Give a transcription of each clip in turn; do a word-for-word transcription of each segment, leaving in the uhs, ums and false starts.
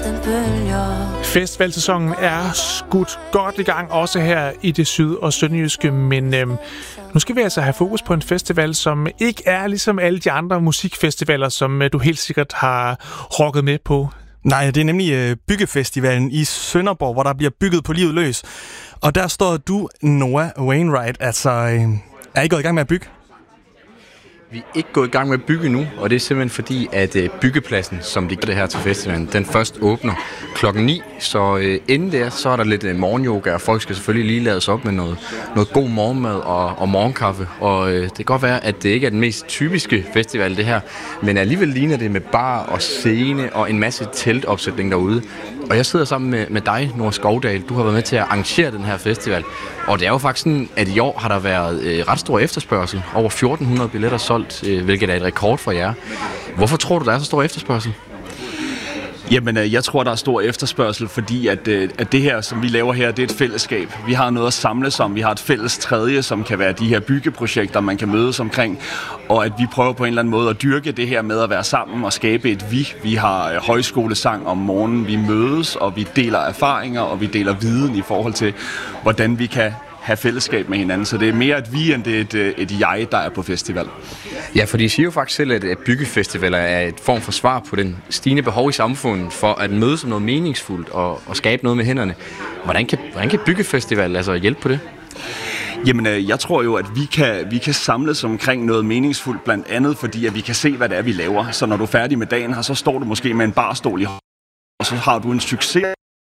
Festivalsæsonen er skudt godt i gang, også her i det syd- og sønderjyske, men øhm, nu skal vi altså have fokus på en festival, som ikke er ligesom alle de andre musikfestivaler, som øh, du helt sikkert har rocket med på. Nej, det er nemlig øh, Byggefestivalen i Sønderborg, hvor der bliver bygget på livet løs. Og der står du, Noah Wainwright, altså øh, er I gået i gang med at bygge? Vi er ikke gået i gang med at bygge nu, og det er simpelthen fordi, at byggepladsen, som de gør det her til festivalen, den først åbner klokken ni. Så øh, inden der, så er der lidt øh, morgenyoga, og folk skal selvfølgelig lige lades op med noget, noget god morgenmad og, og morgenkaffe. Og øh, det kan godt være, at det ikke er den mest typiske festival, det her, men alligevel ligner det med bar og scene og en masse teltopsætning derude. Og jeg sidder sammen med, med dig, Nora Skovdal. Du har været med til at arrangere den her festival. Og det er jo faktisk sådan, at i år har der været øh, ret stor efterspørgsel. Over fjorten hundrede billetter solgt, øh, hvilket er et rekord for jer. Hvorfor tror du, der er så stor efterspørgsel? Jamen, jeg tror, der er stor efterspørgsel, fordi at, at det her, som vi laver her, det er et fællesskab. Vi har noget at samles om. Vi har et fælles tredje, som kan være de her byggeprojekter, man kan mødes omkring. Og at vi prøver på en eller anden måde at dyrke det her med at være sammen og skabe et vi. Vi har højskolesang om morgenen. Vi mødes, og vi deler erfaringer, og vi deler viden i forhold til, hvordan vi kan have fællesskab med hinanden. Så det er mere et vi, end det er et, et jeg, der er på festival. Ja, for de siger jo faktisk selv, at byggefestivaler er et form for svar på den stigende behov i samfundet for at mødes som noget meningsfuldt og, og skabe noget med hænderne. Hvordan kan, hvordan kan byggefestival altså hjælpe på det? Jamen, jeg tror jo, at vi kan, vi kan samles omkring noget meningsfuldt, blandt andet fordi, at vi kan se, hvad det er, vi laver. Så når du er færdig med dagen her, så står du måske med en barstol i hånden, og så har du en succes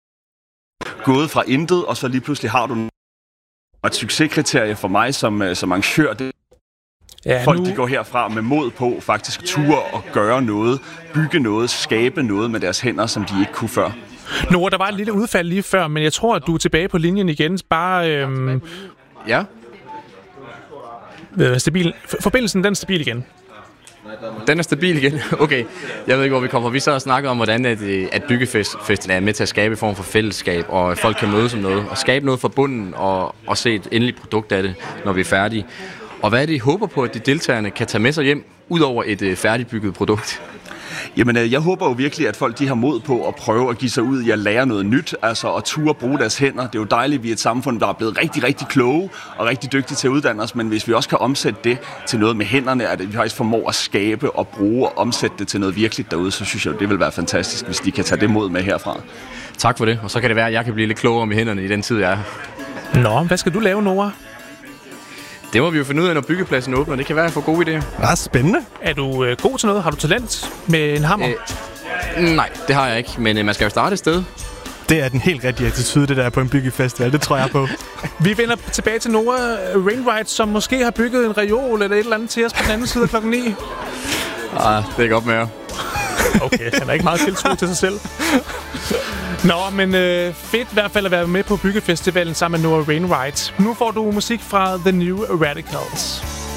gået fra intet, og så lige pludselig har du et succeskriterie for mig som, som arrangør. Det ja, folk, nu... de går herfra med mod på faktisk ture og gøre noget, bygge noget, skabe noget med deres hænder, som de ikke kunne før. Nora, der var et lille udfald lige før, men jeg tror, at du er tilbage på linjen igen. Bare... Øhm... Ja. Stabil. Forbindelsen, den er stabil igen. Den er stabil igen. Okay, jeg ved ikke, hvor vi kommer. Vi så har snakket om, hvordan at, at byggefestivalen er med til at skabe en form for fællesskab, og at folk kan mødes om noget, og skabe noget fra bunden, og, og se et endeligt produkt af det, når vi er færdige. Og hvad er det, I håber på, at de deltagerne kan tage med sig hjem, ud over et uh, færdigbygget produkt? Jamen, jeg håber jo virkelig, at folk de har mod på at prøve at give sig ud i at lære noget nyt, altså at ture bruge deres hænder. Det er jo dejligt, at vi er et samfund, der er blevet rigtig, rigtig kloge og rigtig dygtige til at uddanne os, men hvis vi også kan omsætte det til noget med hænderne, at vi faktisk formår at skabe og bruge og omsætte det til noget virkeligt derude, så synes jeg, det vil være fantastisk, hvis de kan tage det mod med herfra. Tak for det, og så kan det være, at jeg kan blive lidt klogere med hænderne i den tid, jeg er. Nå, hvad skal du lave, Nora? Det må vi jo finde ud af, når byggepladsen åbner. Det kan være, at jeg får gode idéer. Det er spændende. Er du øh, god til noget? Har du talent med en hammer? Øh, nej, det har jeg ikke, men øh, man skal jo starte et sted. Det er den helt rigtige attitude, det der på en byggefestival. Det tror jeg på. Vi vender tilbage til Noah Wainwright, som måske har bygget en reol eller et eller andet til os på den anden side af klokken ni. Ah, det er godt med jer. Okay, han er ikke meget tiltro til sig selv. Nå, men øh, fedt i hvert fald at være med på Byggefestivalen sammen med Noah Wainwright. Nu får du musik fra The New Radicals.